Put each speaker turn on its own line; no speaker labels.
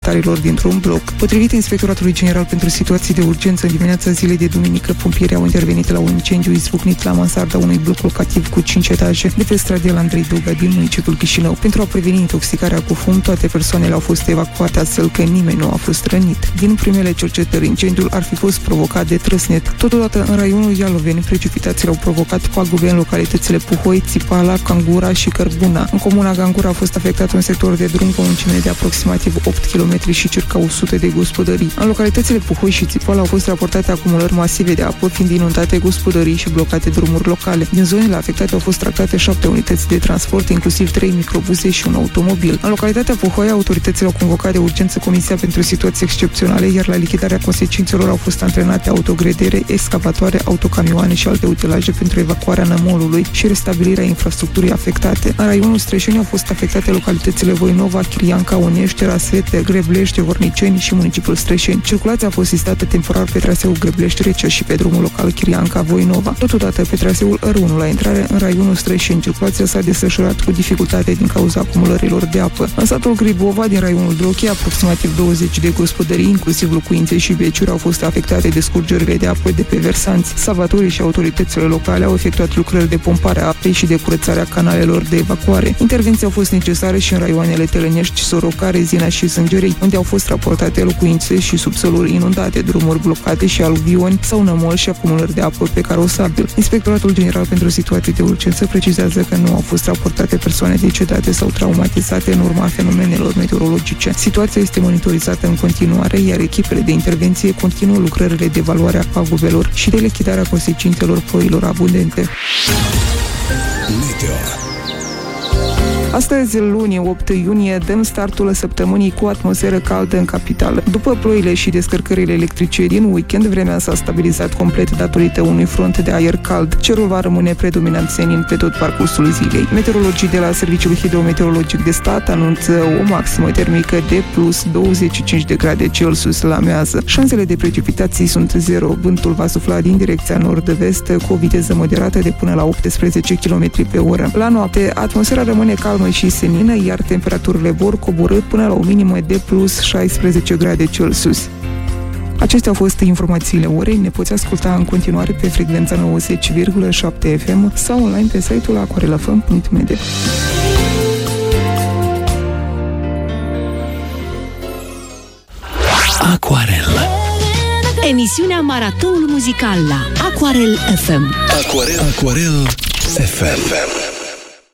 locuitorilor dintr-un bloc. Potrivit Inspectoratului General pentru Situații de Urgență, în dimineața zilei de duminică, pompierii au intervenit la un incendiu izbucnit la mansarda unui bloc locativ cu 5 etaje de pe strada Andrei Duga din municipiul Chișinău. Pentru a preveni intoxicarea cu fum, toate persoanele au fost evacuate, astfel că nimeni nu a fost rănit. Din primele cercetări, incendiul ar fi fost provocat de trăsnet. Totodată, în raionul Ialoveni, precipitațiile au provocat pagube în localitățile Puhoi, Țipala, Cangura și Cărbuna. În comuna Gangura a fost afectat un sector de drum cu o lungime de aproximativ 8 km și circa 100 de gospodării. În localitățile Puhoi și Țipala au fost raportate acumulări masive de apă, fiind inundate gospodării și blocate drumuri locale. Din zonele afectate au fost tractate 7 unități de transport, inclusiv 3 microbuze și un automobil. În localitatea Puhoi, autoritățile au convocat de urgență Comisia pentru Situații Excepționale, iar la lichidarea consecințelor au fost antrenate autogredere, excavatoare, autocamioane și alte utilaje pentru evacuarea nămolului și restabilirea infrastructurii afectate. În raionul Strășeni au fost afectate localitățile Voinova, Chirianca, Unești, Rasete, Greblești, Vorniceni și municipiul Strășeni. Circulația a fost sistată temporar pe traseul Greblești-Recea și pe drumul local Chirianca-Voinova. Totodată, pe traseul R1 la intrare în raionul Strășeni, circulația s-a desfășurat cu dificultate din cauza acumulărilor de apă. În satul Gribova, din raionul Drochie, aproximativ 20 de gospodării, inclusiv locuințe și veciuri, au fost afectate de scurgerile de apă de pe versanți. Salvatorii și autoritățile locale au efectuat lucrări de pompare a apei și de curățarea canalelor de evacuare. Intervenții au fost necesare și în raioanele Tălănești, Soroca, Rezina și Sângerei, unde au fost raportate locuințe și subsoluri inundate, drumuri blocate și aluvioni sau nămol și acumulări de apă pe carosabil. Inspectoratul General pentru Situații de Urgență precizează că nu au fost raportate persoane decedate sau traumatizate în urma fenomenelor meteorologice. Situația este monitorizată în continuare, iar echipele de intervenție continuă lucrările de evaluare a pagubelor și de lichidarea consecințelor ploilor abundente.
Meteo.
Astăzi, luni, 8 iunie, dăm startul săptămânii cu atmosferă caldă în capitală. După ploile și descărcările electrice din weekend, vremea s-a stabilizat complet datorită unui front de aer cald. Cerul va rămâne predominant senin pe tot parcursul zilei. Meteorologii de la Serviciul Hidrometeorologic de Stat anunță o maximă termică de plus 25 de grade Celsius la amiază. Șansele de precipitații sunt 0. Vântul va sufla din direcția nord-vest cu o viteză moderată de până la 18 km pe oră. La noapte, atmosfera rămâne calmă și senină, iar temperaturile vor coborî până la o minimă de plus 16 grade Celsius. Acestea au fost informațiile orei. Ne poți asculta în continuare pe frecvența 90,7 FM sau online pe site-ul aquarelafm.md.
Aquarel.
Emisiunea Maratonul Muzical la Aquarel FM.
Aquarel FM.